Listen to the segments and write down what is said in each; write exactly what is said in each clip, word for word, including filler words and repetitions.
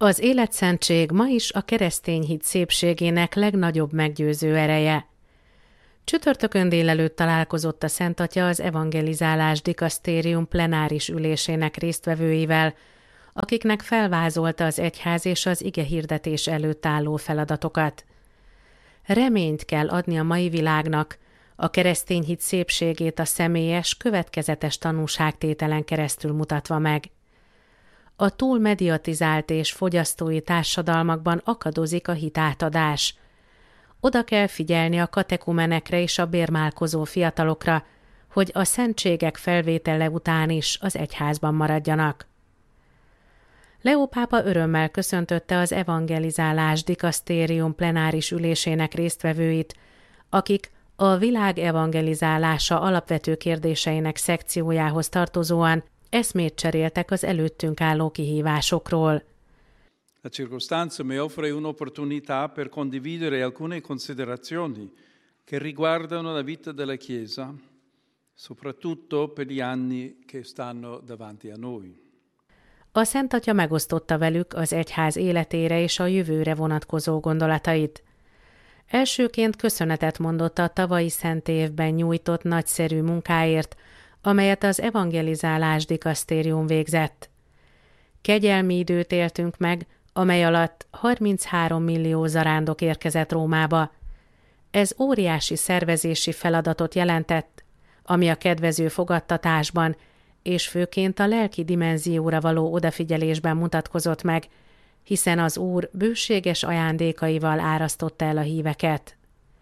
Az életszentség ma is a keresztény hit szépségének legnagyobb meggyőző ereje. Csütörtökön délelőtt találkozott a Szent Atya az evangelizálás dikasztérium plenáris ülésének résztvevőivel, akiknek felvázolta az egyház és az igehirdetés előtt álló feladatokat. Reményt kell adni a mai világnak, a keresztény hit szépségét a személyes, következetes tanúságtételen keresztül mutatva meg. A túl mediatizált és fogyasztói társadalmakban akadozik a hitátadás. Oda kell figyelni a katekumenekre és a bérmálkozó fiatalokra, hogy a szentségek felvétele után is az egyházban maradjanak. Leó pápa örömmel köszöntötte az evangelizálás dikasztérium plenáris ülésének résztvevőit, akik a világ evangelizálása alapvető kérdéseinek szekciójához tartozóan eszmét cseréltek az előttünk álló kihívásokról. La circostanza mi offre un'opportunità per condividere alcune considerazioni che riguardano la vita della Chiesa, soprattutto per gli anni che stanno davanti a noi. A Szent Atya megosztotta velük az egyház életére és a jövőre vonatkozó gondolatait. Elsőként köszönetet mondott a tavalyi szent évben nyújtott nagyszerű munkáért, amelyet az evangelizálás dikasztérium végzett. Kegyelmi időt éltünk meg, amely alatt harminchárom millió zarándok érkezett Rómába. Ez óriási szervezési feladatot jelentett, ami a kedvező fogadtatásban és főként a lelki dimenzióra való odafigyelésben mutatkozott meg, hiszen az Úr bőséges ajándékaival árasztotta el a híveket.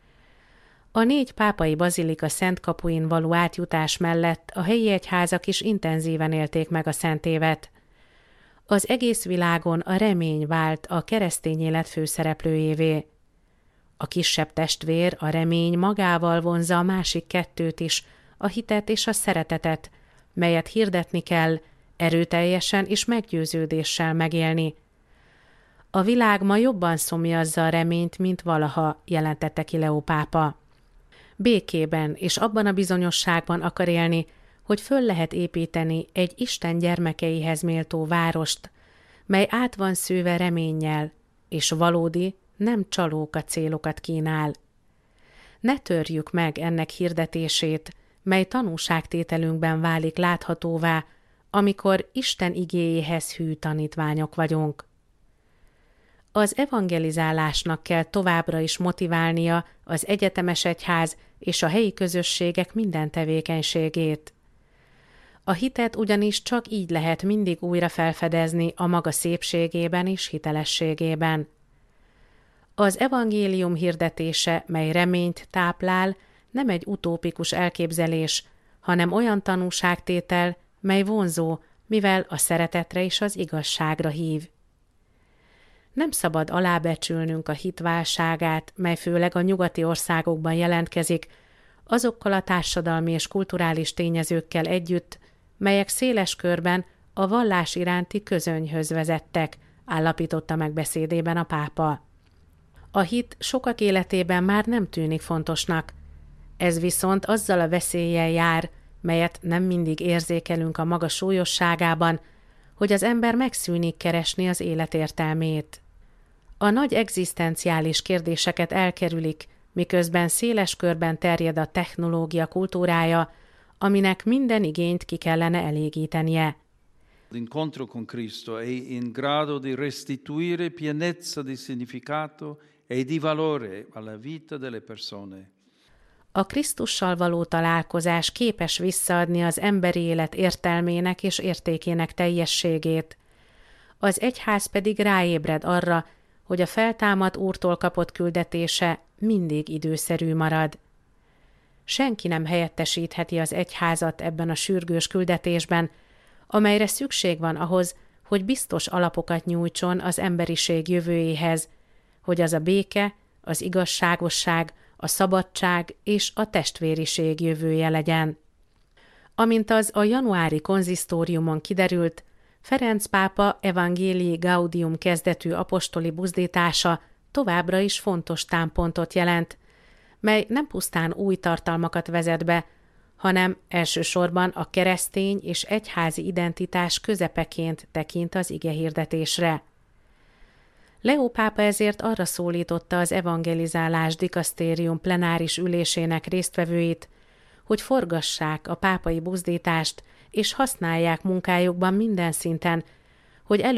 A négy pápai bazilika szent kapuin való átjutás mellett a helyi egyházak is intenzíven élték meg a szent évet. Az egész világon a remény vált a keresztény élet főszereplőjévé. A kisebb testvér, a remény magával vonzza a másik kettőt is, a hitet és a szeretetet, melyet hirdetni kell, erőteljesen és meggyőződéssel megélni. A világ ma jobban szomjazza a reményt, mint valaha, jelentette ki Leó pápa. Békében és abban a bizonyosságban akar élni, hogy föl lehet építeni egy Isten gyermekeihez méltó várost, mely át van szőve reménnyel, és valódi, nem csalóka célokat kínál. Ne törjük meg ennek hirdetését, mely tanúságtételünkben válik láthatóvá, amikor Isten igéjéhez hű tanítványok vagyunk. Az evangelizálásnak kell továbbra is motiválnia az egyetemes egyház és a helyi közösségek minden tevékenységét. A hitet ugyanis csak így lehet mindig újra felfedezni a maga szépségében és hitelességében. Az evangélium hirdetése, mely reményt táplál, nem egy utópikus elképzelés, hanem olyan tanúságtétel, mely vonzó, mivel a szeretetre és az igazságra hív. Nem szabad alábecsülnünk a hit válságát, mely főleg a nyugati országokban jelentkezik, azokkal a társadalmi és kulturális tényezőkkel együtt, melyek széles körben a vallás iránti közönyhöz vezettek, állapította meg beszédében a pápa. A hit sokak életében már nem tűnik fontosnak. Ez viszont azzal a veszéllyel jár, melyet nem mindig érzékelünk a maga súlyosságában, hogy az ember megszűnik keresni az élet értelmét. A nagy egzisztenciális kérdéseket elkerülik, miközben széles körben terjed a technológia kultúrája, aminek minden igényt ki kellene elégítenie. L'incontro con Cristo è in grado di restituire pienezza di significato e di valore alla vita delle persone. A Krisztussal való találkozás képes visszaadni az emberi élet értelmének és értékének teljességét. Az egyház pedig ráébred arra, hogy a feltámadt Úrtól kapott küldetése mindig időszerű marad. Senki nem helyettesítheti az egyházat ebben a sürgős küldetésben, amelyre szükség van ahhoz, hogy biztos alapokat nyújtson az emberiség jövőjéhez, hogy az a béke, az igazságosság, a szabadság és a testvériség jövője legyen. Amint az a januári konzisztóriumon kiderült, Ferenc pápa Evangelii Gaudium kezdetű apostoli buzdítása továbbra is fontos támpontot jelent, mely nem pusztán új tartalmakat vezet be, hanem elsősorban a keresztény és egyházi identitás közepeként tekint az igehirdetésre. Leó pápa ezért arra szólította az evangelizálás dikasztérium plenáris ülésének résztvevőit, hogy forgassák a pápai buzdítást és használják munkájukban minden szinten, hogy elő